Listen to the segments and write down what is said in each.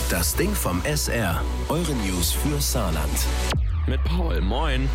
Das Ding vom SR. Eure News für Saarland. Mit Paul, moin.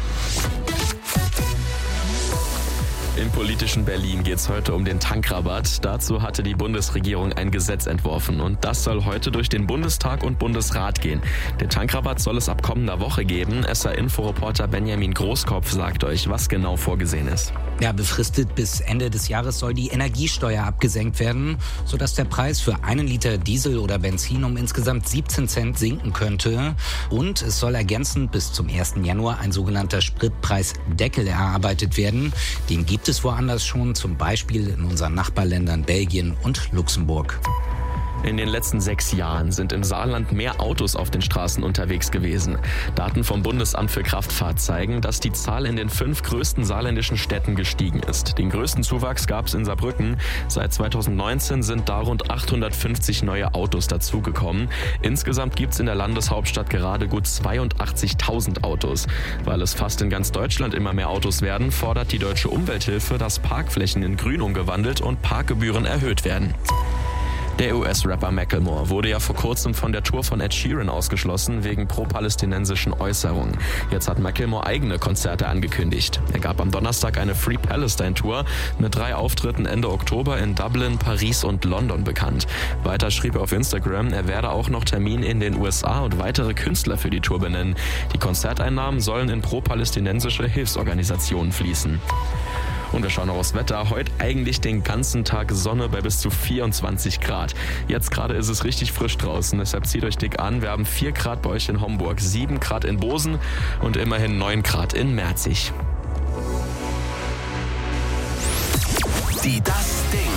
Im politischen Berlin geht es heute um den Tankrabatt. Dazu hatte die Bundesregierung ein Gesetz entworfen und das soll heute durch den Bundestag und Bundesrat gehen. Den Tankrabatt soll es ab kommender Woche geben. SR-Info-Reporter Benjamin Großkopf sagt euch, was genau vorgesehen ist. Ja, befristet bis Ende des Jahres soll die Energiesteuer abgesenkt werden, sodass der Preis für 1 Liter Diesel oder Benzin um insgesamt 17 Cent sinken könnte. Und es soll ergänzend bis zum 1. Januar ein sogenannter Spritpreisdeckel erarbeitet werden. Den gibt es woanders schon, zum Beispiel in unseren Nachbarländern Belgien und Luxemburg. In den letzten 6 Jahren sind im Saarland mehr Autos auf den Straßen unterwegs gewesen. Daten vom Bundesamt für Kraftfahrt zeigen, dass die Zahl in den 5 größten saarländischen Städten gestiegen ist. Den größten Zuwachs gab es in Saarbrücken. Seit 2019 sind da rund 850 neue Autos dazugekommen. Insgesamt gibt es in der Landeshauptstadt gerade gut 82.000 Autos. Weil es fast in ganz Deutschland immer mehr Autos werden, fordert die Deutsche Umwelthilfe, dass Parkflächen in Grün umgewandelt und Parkgebühren erhöht werden. Der US-Rapper Macklemore wurde ja vor kurzem von der Tour von Ed Sheeran ausgeschlossen wegen pro-palästinensischen Äußerungen. Jetzt hat Macklemore eigene Konzerte angekündigt. Er gab am Donnerstag eine Free Palestine Tour mit 3 Auftritten Ende Oktober in Dublin, Paris und London bekannt. Weiter schrieb er auf Instagram, er werde auch noch Termine in den USA und weitere Künstler für die Tour benennen. Die Konzerteinnahmen sollen in pro-palästinensische Hilfsorganisationen fließen. Und wir schauen noch aufs Wetter. Heute eigentlich den ganzen Tag Sonne bei bis zu 24 Grad. Jetzt gerade ist es richtig frisch draußen, deshalb zieht euch dick an. Wir haben 4 Grad bei euch in Homburg, 7 Grad in Bosen und immerhin 9 Grad in Merzig. Die Das Ding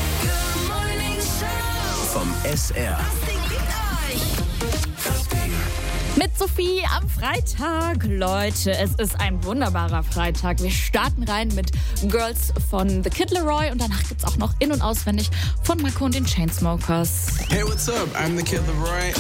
vom SR. Mit Sophie am Freitag. Leute, es ist ein wunderbarer Freitag. Wir starten rein mit Girls von The Kid Laroi und danach gibt's auch noch In- und Auswendig von Marco und den Chainsmokers. Hey, what's up? I'm The Kid Laroi.